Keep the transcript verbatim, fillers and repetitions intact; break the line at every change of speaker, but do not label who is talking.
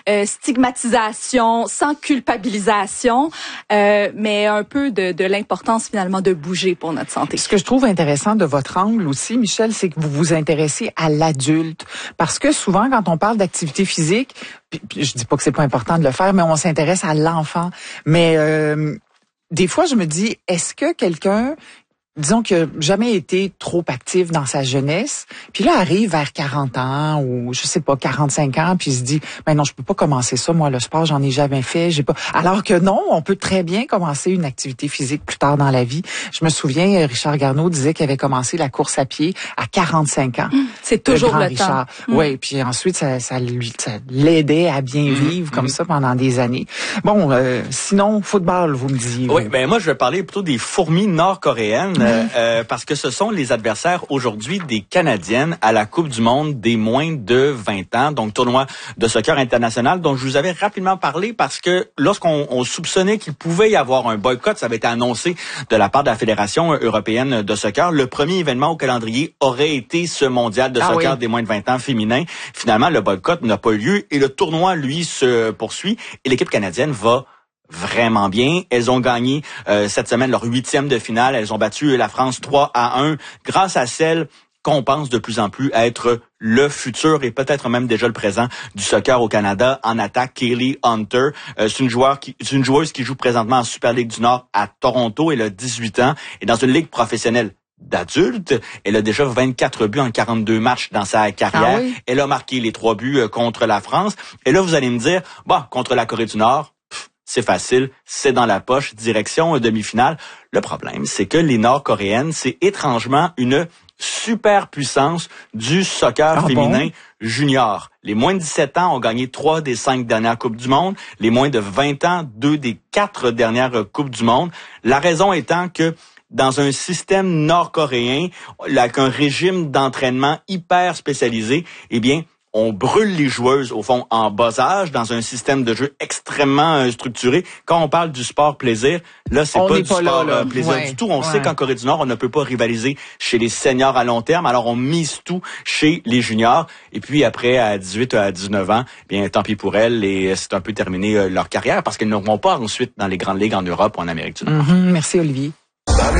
euh, stigmatisation, sans culpabilisation, euh, mais un peu de, de l'importance finalement de bouger pour notre santé.
Ce que je trouve intéressant de votre angle aussi, Michel, c'est que vous vous intéressez à l'adulte. Parce que souvent, quand on parle d'activité physique, puis, puis je dis pas que c'est pas important de le faire, mais on s'intéresse à l'enfant. Mais euh, des fois, je me dis, est-ce que quelqu'un, disons qu'il n'a jamais été trop actif dans sa jeunesse, puis là arrive vers quarante ans ou je sais pas quarante-cinq ans, puis il se dit ben non, je peux pas commencer ça, moi le sport j'en ai jamais fait, j'ai pas. Alors que non, on peut très bien commencer une activité physique plus tard dans la vie. Je me souviens, Richard Garneau disait qu'il avait commencé la course à pied à quarante-cinq ans.
C'est toujours
le,
le
Richard.
temps.
Oui, puis ensuite ça, ça lui, ça l'aidait à bien vivre mmh. comme mmh. ça pendant des années. Bon, euh, sinon football, vous me disiez.
Oui, ben moi je vais parler plutôt des fourmis nord-coréennes. Euh, euh, parce que ce sont les adversaires aujourd'hui des Canadiennes à la Coupe du monde des moins de vingt ans, donc tournoi de soccer international dont je vous avais rapidement parlé parce que lorsqu'on on soupçonnait qu'il pouvait y avoir un boycott, ça avait été annoncé de la part de la Fédération européenne de soccer, le premier événement au calendrier aurait été ce mondial de ah soccer oui. des moins de vingt ans féminin. Finalement, le boycott n'a pas eu lieu et le tournoi, lui, se poursuit et l'équipe canadienne va vraiment bien. Elles ont gagné euh, cette semaine leur huitième de finale. Elles ont battu la France trois à un grâce à celle qu'on pense de plus en plus être le futur et peut-être même déjà le présent du soccer au Canada en attaque. Kaylee Hunter, euh, c'est une joueur qui, c'est une joueuse qui joue présentement en Super Ligue du Nord à Toronto. Elle a dix-huit ans et dans une ligue professionnelle d'adultes. Elle a déjà vingt-quatre buts en quarante-deux matchs dans sa carrière. Ah oui? Elle a marqué les trois buts euh, contre la France. Et là, vous allez me dire, bon, contre la Corée du Nord, c'est facile, c'est dans la poche, direction demi-finale. Le problème, c'est que les Nord-Coréennes, c'est étrangement une superpuissance du soccer ah féminin bon? junior. Les moins de dix-sept ans ont gagné trois des cinq dernières Coupes du monde. Les moins de vingt ans, deux des quatre dernières Coupes du monde. La raison étant que dans un système nord-coréen, avec un régime d'entraînement hyper spécialisé, eh bien, on brûle les joueuses, au fond, en bas âge, dans un système de jeu extrêmement euh, structuré. Quand on parle du sport plaisir, là, c'est on pas du pas sport là, là. Euh, plaisir ouais. du tout. On ouais. sait qu'en Corée du Nord, on ne peut pas rivaliser chez les seniors à long terme. Alors, on mise tout chez les juniors. Et puis, après, à dix-huit à dix-neuf ans, bien, tant pis pour elles. Et c'est un peu terminé euh, leur carrière parce qu'elles ne vont pas ensuite dans les grandes ligues en Europe ou en Amérique du Nord.
Mm-hmm. Merci, Olivier.